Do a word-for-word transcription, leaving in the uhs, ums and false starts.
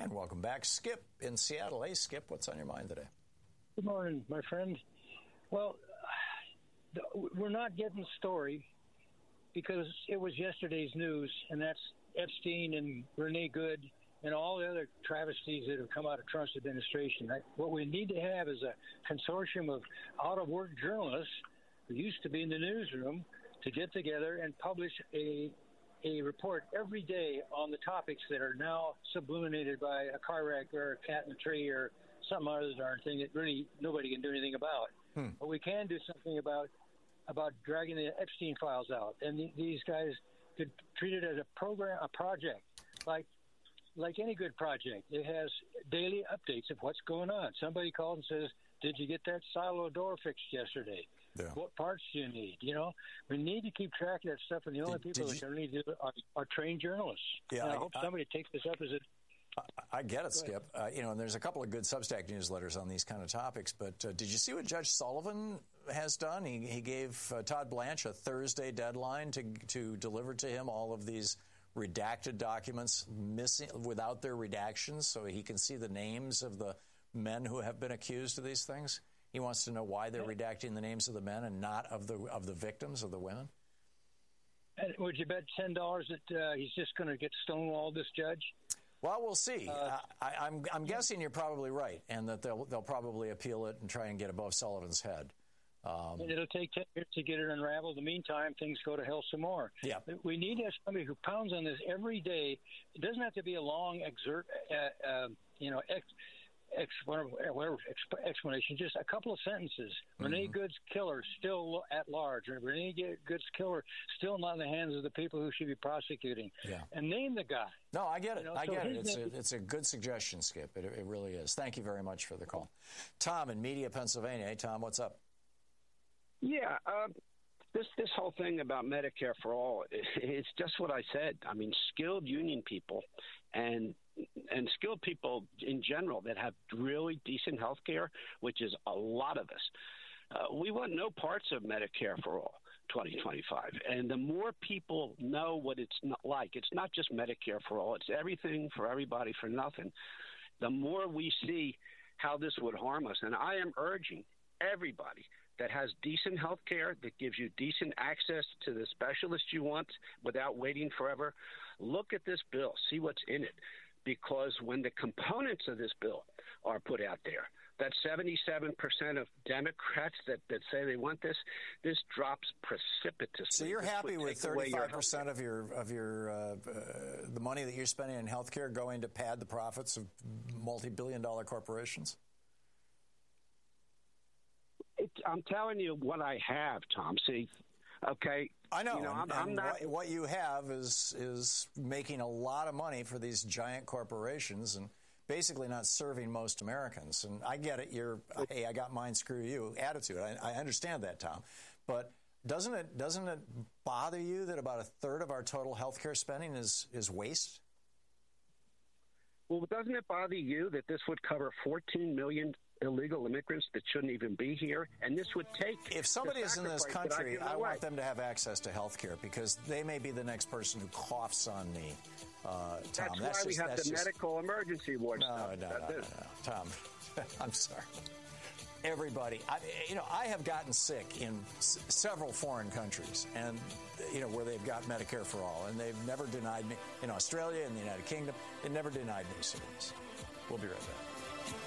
And welcome back, Skip in Seattle. Hey, Skip, what's on your mind today? Good morning, my friend. Well, we're not getting the story because it was yesterday's news, and that's Epstein and Renee Good and all the other travesties that have come out of Trump's administration. What we need to have is a consortium of out-of-work journalists who used to be in the newsroom to get together and publish a a report every day on the topics that are now sublimated by a car wreck or a cat in a tree or some other darn thing that really nobody can do anything about. Hmm. But we can do something about about dragging the Epstein files out. And th- these guys could treat it as a program, a project, like like any good project. It has daily updates of what's going on. Somebody calls and says, did you get that silo door fixed yesterday? Yeah. What parts do you need? You know, we need to keep track of that stuff, and the only did, people did that can do it are, are trained journalists. Yeah, and I, I hope somebody I, takes this up as a I get it, Skip. Uh, you know, and there's a couple of good Substack newsletters on these kind of topics. But uh, did you see what Judge Sullivan has done? He, he gave uh, Todd Blanche a Thursday deadline to to deliver to him all of these redacted documents missing without their redactions, so he can see the names of the men who have been accused of these things. He wants to know why they're redacting the names of the men and not of the of the victims, of the women. And would you bet ten dollars that uh, he's just going to get stonewalled, this judge? Well, we'll see. Uh, I, I'm I'm guessing you're probably right, and that they'll they'll probably appeal it and try and get above Sullivan's head. Um, and it'll take ten years to get it unraveled. In the meantime, things go to hell some more. Yeah. We need to have somebody who pounds on this every day. It doesn't have to be a long exert, uh, uh, you know, ex, ex, whatever, whatever explanation. Just a couple of sentences. Mm-hmm. Renee Good's killer still at large. Renee Good's killer still not in the hands of the people who should be prosecuting. Yeah. And name the guy. No, I get it. You know, I so get it. It's a, it's a good suggestion, Skip. It, it really is. Thank you very much for the call. Tom in Media, Pennsylvania. Hey, Tom, what's up? Yeah, uh, this this whole thing about Medicare for all, it's just what I said. I mean, skilled union people and and skilled people in general that have really decent health care, which is a lot of us. Uh, we want no parts of Medicare for all twenty twenty-five. And the more people know what it's not like, it's not just Medicare for all, it's everything for everybody for nothing, the more we see how this would harm us. And I am urging everybody that has decent health care, that gives you decent access to the specialist you want without waiting forever, look at this bill, see what's in it. Because when the components of this bill are put out there, that seventy-seven percent of Democrats that, that say they want this, this drops precipitously. So you're this happy with thirty-five percent of your of your uh, uh, the money that you're spending in health care going to pad the profits of multi-billion dollar corporations? It, I'm telling you what I have, Tom. See, okay. I know. You know and, I'm, I'm and not, what, what you have is is making a lot of money for these giant corporations and basically not serving most Americans. And I get it. You're, hey, I got mine, screw you attitude. I, I understand that, Tom. But doesn't it doesn't it bother you that about a third of our total health care spending is is waste? Well, doesn't it bother you that this would cover fourteen million illegal immigrants that shouldn't even be here? And this would take... If somebody is in this country, I, I want them to have access to health care because they may be the next person who coughs on me, uh, Tom. That's, that's why just, we have the just... medical emergency ward no, stuff. No, no, no, no, Tom, I'm sorry. Everybody, I, you know, I have gotten sick in s- several foreign countries, and you know where they've got Medicare for all, and they've never denied me. In Australia and the United Kingdom, they never denied me service. We'll be right back.